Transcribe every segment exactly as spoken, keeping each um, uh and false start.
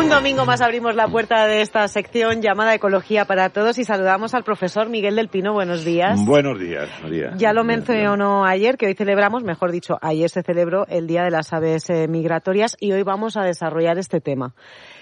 Un domingo más abrimos la puerta de esta sección llamada Ecología para Todos y saludamos al profesor Miguel del Pino. Buenos días. Buenos días, María. Ya lo mencionó ayer, que hoy celebramos, mejor dicho, ayer se celebró el Día de las Aves eh, Migratorias y hoy vamos a desarrollar este tema.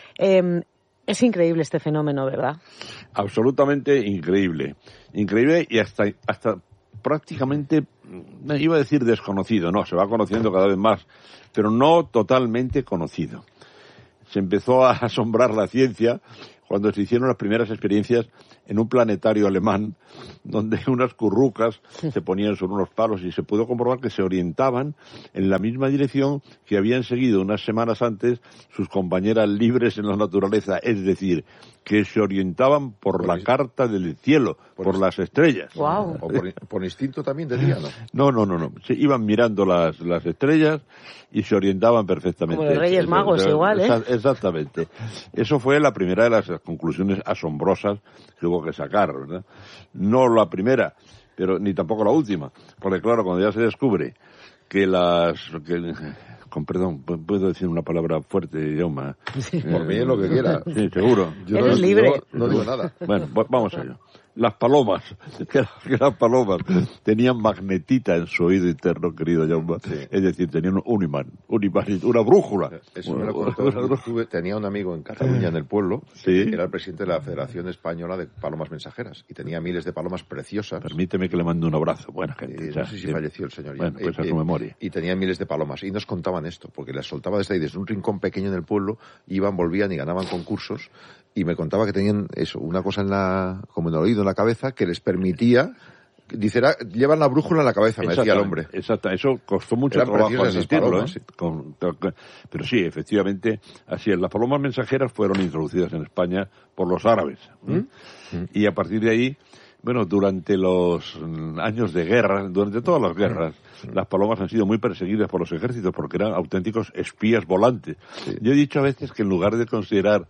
Eh, es increíble este fenómeno, ¿verdad? Absolutamente increíble. Increíble y hasta, hasta prácticamente, iba a decir desconocido, no, se va conociendo cada vez más, pero no totalmente conocido. Se empezó a asombrar la ciencia cuando se hicieron las primeras experiencias en un planetario alemán, donde unas currucas se ponían sobre unos palos y se pudo comprobar que se orientaban en la misma dirección que habían seguido unas semanas antes sus compañeras libres en la naturaleza, es decir, que se orientaban por, por la el... carta del cielo, por, por las estrellas. Wow. O por, por instinto también decía, ¿no? No, no, no, no. Se iban mirando las, las estrellas y se orientaban perfectamente. Como los Reyes Magos, Esa, igual, ¿eh? Exactamente. Eso fue la primera de las conclusiones asombrosas que hubo que sacar, ¿verdad? No la primera, pero ni tampoco la última. Porque claro, cuando ya se descubre que las... Que, con perdón, puedo decir una palabra fuerte, Jaume. Sí. Por mí, lo que quiera. Sí, seguro. Yo Eres no, libre. Yo no digo nada. Bueno, vamos a ello. Las palomas, que, que las palomas tenían magnetita en su oído interno, querido Jaume. Sí. Es decir, tenían un imán, un imán, una brújula. Eso me lo contó. Tuve, tenía un amigo en Cataluña, en el pueblo, ¿sí? Que era el presidente de la Federación Española de Palomas Mensajeras y tenía miles de palomas preciosas. Permíteme que le mande un abrazo. Buena gente. Eh, no sé si sí. falleció el señor. Bueno, pues eh, a su memoria. Y tenía miles de palomas. Y nos contaban esto, porque las soltaba desde ahí, desde un rincón pequeño en el pueblo, iban, volvían y ganaban concursos. Y me contaba que tenían eso, una cosa en la, como en el oído, en la cabeza, que les permitía, dice, llevan la brújula en la cabeza, me decía el hombre. Exacto, eso costó mucho Eran trabajo asistirlo, palomas, ¿eh? Sí. Con, con, pero sí, efectivamente, así es. Las palomas mensajeras fueron introducidas en España por los árabes. ¿Mm? ¿Mm? Y a partir de ahí, bueno, durante los años de guerra, durante todas las guerras, las palomas han sido muy perseguidas por los ejércitos porque eran auténticos espías volantes. Sí. Yo he dicho a veces que en lugar de considerar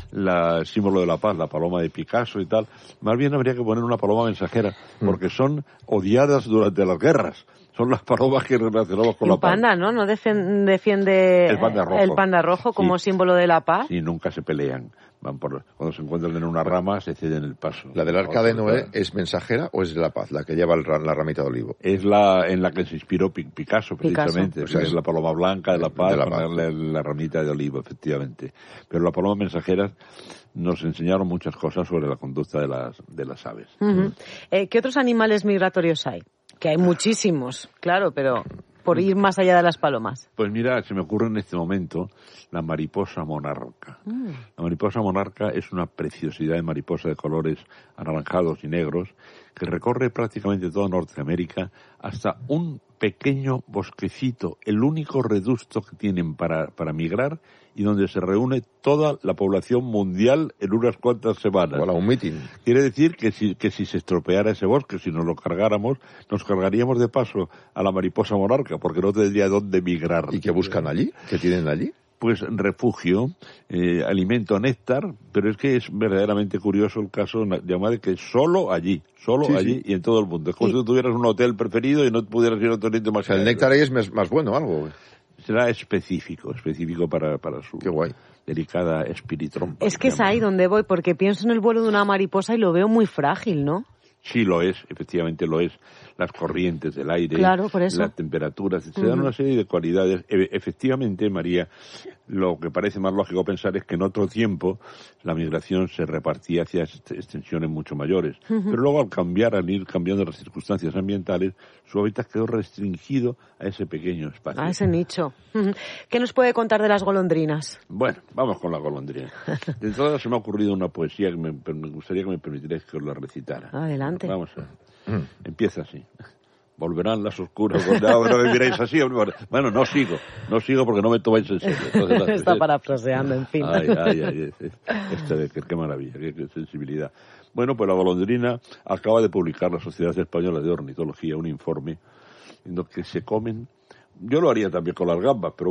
el símbolo de la paz, la paloma de Picasso y tal, más bien habría que poner una paloma mensajera, porque son odiadas durante las guerras. Son las palomas que relacionamos con el la paz. panda, ¿no? ¿No defiende el panda rojo, el panda rojo como sí. símbolo de la paz? Sí, nunca se pelean. Van por, cuando se encuentran en una rama se ceden el paso. ¿La del Arca de Noé es mensajera o es de la paz, la que lleva el, la ramita de olivo? Es la en la que se inspiró Picasso, precisamente. Picasso. O sea, es la paloma blanca de la paz, de la, paz. La, la ramita de olivo, efectivamente. Pero las palomas mensajeras nos enseñaron muchas cosas sobre la conducta de las, de las aves. Uh-huh. eh, ¿Qué otros animales migratorios hay? Que hay muchísimos, claro, pero por ir más allá de las palomas. Pues mira, se me ocurre en este momento la mariposa monarca. Mm. La mariposa monarca es una preciosidad de mariposa de colores anaranjados y negros que recorre prácticamente toda Norteamérica hasta un pequeño bosquecito, el único reducto que tienen para, para migrar y donde se reúne toda la población mundial en unas cuantas semanas. Hola, un mitin. Quiere decir que si, que si se estropeara ese bosque, si nos lo cargáramos, nos cargaríamos de paso a la mariposa monarca, porque no tendría dónde migrar. ¿Y qué buscan allí? ¿Qué tienen allí? Pues refugio, eh, alimento, néctar, pero es que es verdaderamente curioso el caso llamado que es solo allí, solo sí, allí sí. Y en todo el mundo. Es como sí. Si tú tuvieras un hotel preferido y no pudieras ir a otro sitio más. O sea, el néctar ahí es más bueno, algo. Será específico, específico para, para su Qué guay. Delicada espiritrompa. Es que es ahí donde voy, porque pienso en el vuelo de una mariposa y lo veo muy frágil, ¿no? Sí lo es, efectivamente lo es. Las corrientes del aire, claro, por eso. Las temperaturas, se dan uh-huh. una serie de cualidades. E- efectivamente, María, lo que parece más lógico pensar es que en otro tiempo la migración se repartía hacia extensiones mucho mayores. Uh-huh. Pero luego al cambiar, al ir cambiando las circunstancias ambientales, su hábitat quedó restringido a ese pequeño espacio. A ese nicho. Uh-huh. ¿Qué nos puede contar de las golondrinas? Bueno, vamos con la golondrina. De entrada se me ha ocurrido una poesía que me, me gustaría que me permitierais que os la recitara. Adelante. Vamos a ver. Empieza así. Volverán las oscuras. No, no me miráis así. Bueno, no sigo. No sigo porque no me tomáis en serio. Entonces, está parafraseando, en fin. Ay, ay, ay. Este, qué, qué maravilla, qué, qué sensibilidad. Bueno, pues la golondrina acaba de publicar la Sociedad Española de Ornitología un informe en lo que se comen. Yo lo haría también con las gambas, pero bueno,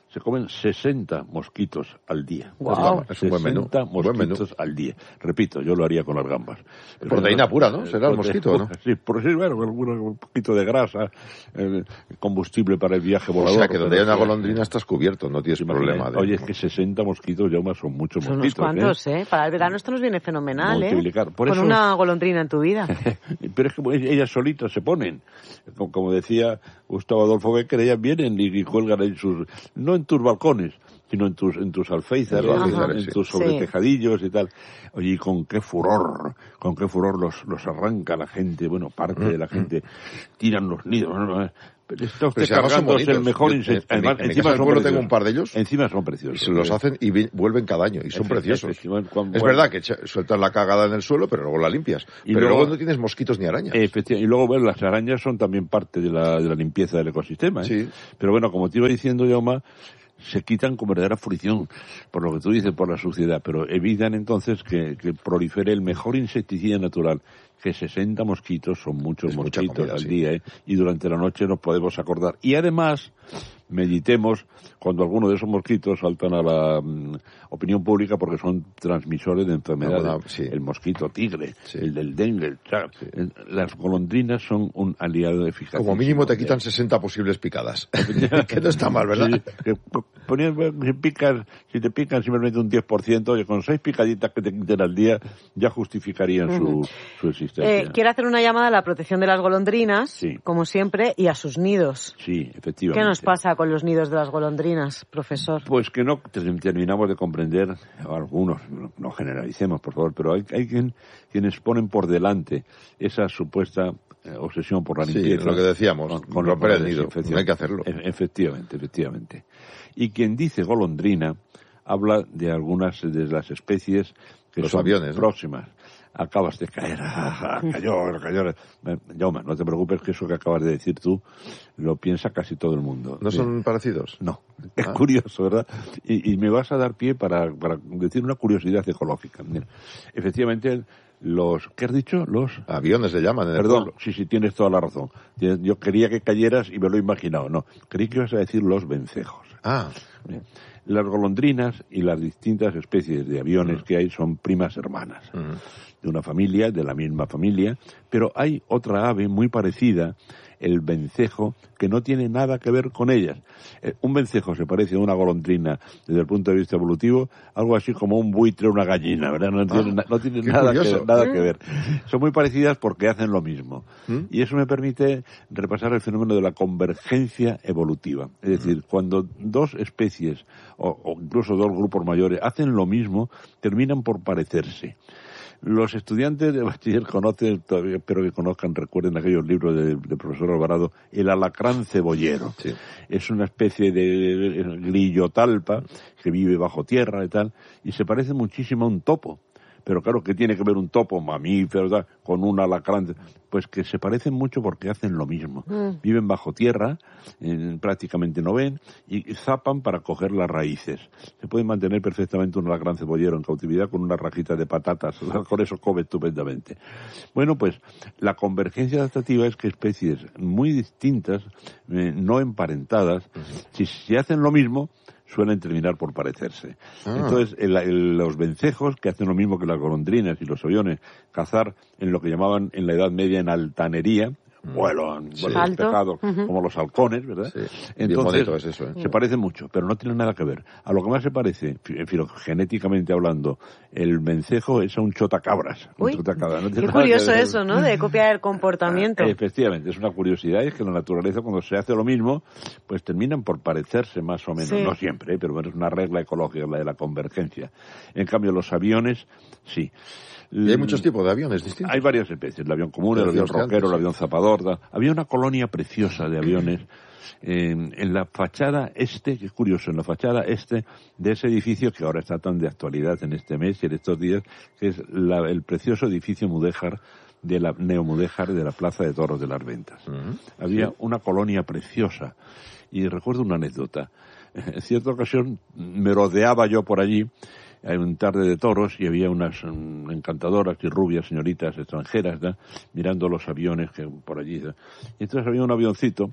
se comen sesenta mosquitos al día. Wow. Es un buen menú. sesenta Buen menú. mosquitos al día. Repito, yo lo haría con las gambas. Pero Proteína no, pura, ¿no? Será el prote- mosquito, ¿no? Sí, por sí, bueno, un poquito de grasa, eh, combustible para el viaje O volador. sea, que donde hay pero- una golondrina estás cubierto, no tienes problema. De... Oye, es que sesenta mosquitos, ya más son muchos Son unos mosquitos. cuantos, ¿eh? Para el verano esto nos viene fenomenal, ¿eh? Multiplicar. Por Con eso- una golondrina en tu vida. Pero es que ellas solitas se ponen. Como, como decía Gustavo Adolfo Bécquer, ellas vienen y, y cuelgan en sus, no en tus balcones, sino en tus, en tus alféizares, Ajá. en, en Sí. tus sobretejadillos y tal. Oye, y con qué furor, con qué furor los, los arranca la gente, bueno, parte de la gente, tiran los nidos. ¿no? ¿no? Pero está usted Pero si además son cargándose el bonitos. mejor Yo, insecto. en mi- Además, en mi encima casa del son pueblo preciosos. tengo un par de ellos. Encima son Y preciosos. se los hacen y vi- vuelven cada año, y son Efe- preciosos. efectivamente, cuando- Es verdad que echa- sueltas la cagada en el suelo, pero luego la limpias. Y pero luego- luego, no tienes mosquitos ni arañas. Efectivamente. Y luego, bueno, las arañas son también parte de la, de la limpieza del ecosistema. ¿eh? Sí. Pero bueno, como te iba diciendo, Jaume, se quitan con verdadera fruición, por lo que tú dices, por la suciedad, pero evitan entonces que, que prolifere el mejor insecticida natural, que sesenta mosquitos son muchos Es mucha mosquitos comida, al sí. día, ¿eh? Y durante la noche nos podemos acordar. Y además, meditemos cuando alguno de esos mosquitos saltan a la mm, opinión pública porque son transmisores de enfermedades. Alguna- sí. El mosquito tigre, Sí. el del dengue, el cha- el- las golondrinas son un aliado eficaz. Como mínimo te quitan sesenta posibles picadas. Que no está mal, ¿verdad? Sí, que po- ponías, si, picas, si te pican simplemente un diez por ciento, oye, con seis picaditas que te quiten al día, ya justificarían su, su existencia. Eh, quiero hacer una llamada a la protección de las golondrinas, Sí. como siempre, y a sus nidos. Sí, efectivamente. ¿Qué nos pasa con los nidos de las golondrinas, profesor? Pues que no te- terminamos de comprender, algunos, no, no generalicemos, por favor, pero hay, hay quien, quienes ponen por delante esa supuesta eh, obsesión por la Sí, limpieza. lo que decíamos, los romper el colores, nido, efectivamente. no hay que hacerlo. E- Efectivamente, efectivamente. Y quien dice golondrina habla de algunas de las especies que Los son aviones, ¿no? próximas. Acabas de caer, cayó, cayó. Jaume, no te preocupes que eso que acabas de decir tú lo piensa casi todo el mundo. ¿No son parecidos? No, es Ah. curioso, ¿verdad? Y, y me vas a dar pie para, para decir una curiosidad ecológica. Mira, efectivamente, los, ¿qué has dicho? Los, Aviones le llaman en el perdón, pueblo. sí, sí, tienes toda la razón. Tienes- Yo quería que cayeras y me lo he imaginado. No, creí que ibas a decir los vencejos. Ah, Bien. Las golondrinas y las distintas especies de aviones que hay son primas hermanas. ujú. De una familia, de la misma familia, pero hay otra ave muy parecida, el vencejo, que no tiene nada que ver con ellas. Eh, un vencejo se parece a una golondrina desde el punto de vista evolutivo, algo así como un buitre o una gallina, ¿verdad? No tiene, Ah, na- no tiene qué nada, que, curioso. nada que ver. Son muy parecidas porque hacen lo mismo. ¿Mm? Y eso me permite repasar el fenómeno de la convergencia evolutiva. Es decir, cuando dos especies, o, o incluso dos grupos mayores, hacen lo mismo, terminan por parecerse. Los estudiantes de bachiller conocen, todavía espero que conozcan, recuerden aquellos libros del, del profesor Alvarado, el alacrán cebollero. Sí. Es una especie de grillo talpa que vive bajo tierra y tal, y se parece muchísimo a un topo. Pero claro, ¿qué tiene que ver un topo mamífero tal, con un alacrán? Pues que se parecen mucho porque hacen lo mismo. Mm. Viven bajo tierra, eh, prácticamente no ven, y zapan para coger las raíces. Se puede mantener perfectamente un alacrán cebollero en cautividad con una rajita de patatas. Con eso come estupendamente. Bueno, pues la convergencia adaptativa es que especies muy distintas, eh, no emparentadas, si, si hacen lo mismo, suelen terminar por parecerse. Ah. Entonces, el- el- los vencejos, que hacen lo mismo que las golondrinas y los aviones, cazar en lo que llamaban en la Edad Media en altanería, vuelan, Sí. vuelan Alto. despejados, Ujú. como los halcones, ¿verdad? Sí. Bien Entonces, bonito es eso, ¿eh? se parecen mucho, pero no tienen nada que ver. A lo que más se parece, fi- filogenéticamente hablando, el vencejo es a un chotacabras. Un Uy, chotacabras, no qué tiene nada que curioso ver. eso, ¿no? De copiar el comportamiento. Efectivamente, es una curiosidad, es que la naturaleza cuando se hace lo mismo, pues terminan por parecerse más o menos, Sí. no siempre, ¿eh? pero bueno, es una regla ecológica, la de la convergencia. En cambio, los aviones, sí. Y hay muchos tipos de aviones distintos. Hay varias especies, el avión común, Te el avión decías roquero, antes, el sí. avión zapador. da- Había una colonia preciosa de aviones eh, en la fachada este, que es curioso, en la fachada este de ese edificio que ahora está tan de actualidad en este mes y en estos días, que es la- el precioso edificio Mudéjar, de la Neomudéjar de la Plaza de Toros de las Ventas. Ujú. Había una colonia preciosa y recuerdo una anécdota. En cierta ocasión me rodeaba yo por allí en un tarde de toros y había unas mm, encantadoras y rubias señoritas extranjeras, ¿no? Mirando los aviones que por allí. ¿no? Y entonces había un avioncito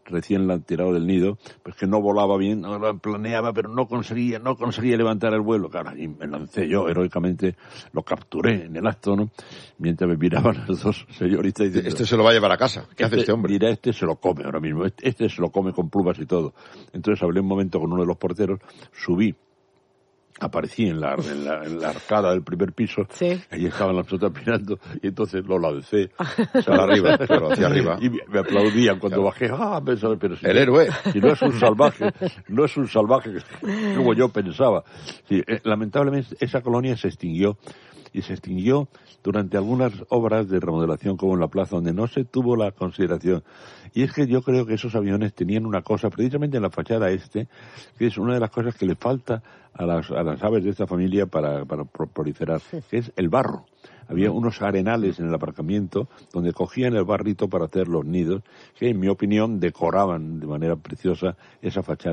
recién tirado del nido, pues que no volaba bien, no planeaba, pero no conseguía, no conseguía levantar el vuelo. Claro, y me lancé yo, heroicamente, lo capturé en el acto, ¿no? Mientras me miraban las dos señoritas diciendo, este se lo va a llevar a casa. ¿Qué este, hace este hombre? Mira, este se lo come ahora mismo, este, este se lo come con plumas y todo. Entonces hablé un momento con uno de los porteros, subí, aparecí en la, en la, en la arcada del primer piso, sí. Allí estaban las otras mirando, y entonces lo lancé. Para arriba, claro, hacia arriba. Y me, me aplaudían cuando claro. bajé, ah, pensaba, pero si el héroe. Si no es un salvaje, no es un salvaje como yo pensaba. Sí, eh, lamentablemente esa colonia se extinguió, y se extinguió durante algunas obras de remodelación como en la plaza, donde no se tuvo la consideración. Y es que yo creo que esos aviones tenían una cosa, precisamente en la fachada este, que es una de las cosas que le falta a las, a las aves de esta familia para, para proliferar, que es el barro. Había unos arenales en el aparcamiento donde cogían el barrito para hacer los nidos, que en mi opinión decoraban de manera preciosa esa fachada.